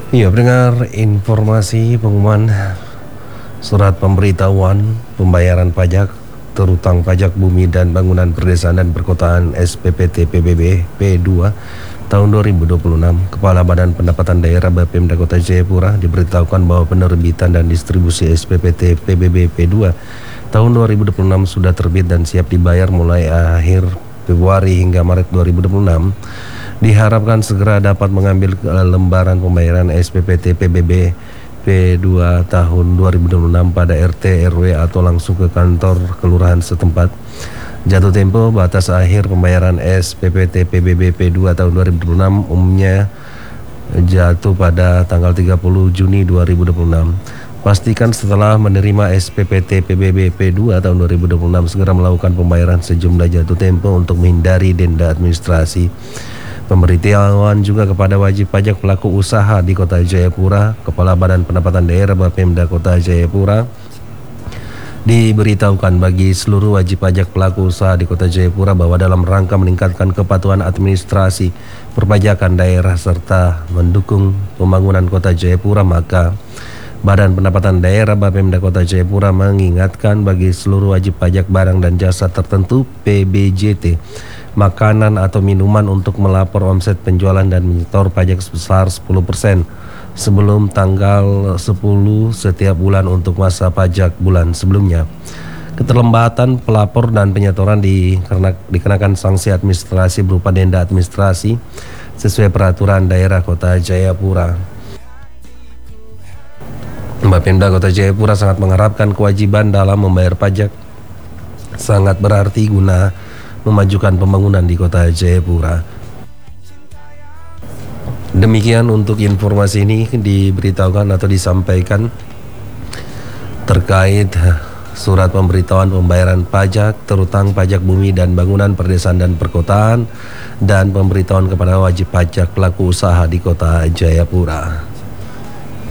Iya, pendengar, informasi pengumuman surat pemberitahuan pembayaran pajak terutang pajak bumi dan bangunan perdesaan dan perkotaan SPPT PBB P2 tahun 2026. Kepala Badan Pendapatan Daerah Bapemda Kota Jayapura diberitahukan bahwa penerbitan dan distribusi SPPT PBB P2 tahun 2026 sudah terbit dan siap dibayar mulai akhir Februari hingga Maret 2026. Diharapkan segera dapat mengambil lembaran pembayaran SPPT PBB P2 tahun 2026 pada RT RW atau langsung ke kantor kelurahan setempat. Jatuh tempo batas akhir pembayaran SPPT PBB P2 tahun 2026 umumnya jatuh pada tanggal 30 Juni 2026. Pastikan setelah menerima SPPT PBB P2 tahun 2026 segera melakukan pembayaran sejumlah jatuh tempo untuk menghindari denda administrasi. Pemberitahuan juga kepada wajib pajak pelaku usaha di Kota Jayapura. Kepala Badan Pendapatan Daerah Bapemda Kota Jayapura diberitahukan bagi seluruh wajib pajak pelaku usaha di Kota Jayapura bahwa dalam rangka meningkatkan kepatuhan administrasi perpajakan daerah serta mendukung pembangunan Kota Jayapura, maka Badan Pendapatan Daerah Bapemda Kota Jayapura mengingatkan bagi seluruh wajib pajak barang dan jasa tertentu PBJT, makanan atau minuman untuk melapor omset penjualan dan menyetor pajak sebesar 10% sebelum tanggal 10 setiap bulan untuk masa pajak bulan sebelumnya. Keterlambatan pelapor dan penyetoran dikenakan sanksi administrasi berupa denda administrasi sesuai peraturan daerah Kota Jayapura. Bapemda Kota Jayapura sangat mengharapkan kewajiban dalam membayar pajak sangat berarti guna memajukan pembangunan di Kota Jayapura. Demikian untuk informasi ini diberitahukan atau disampaikan terkait surat pemberitahuan pembayaran pajak terutang pajak bumi dan bangunan perdesaan dan perkotaan dan pemberitahuan kepada wajib pajak pelaku usaha di Kota Jayapura.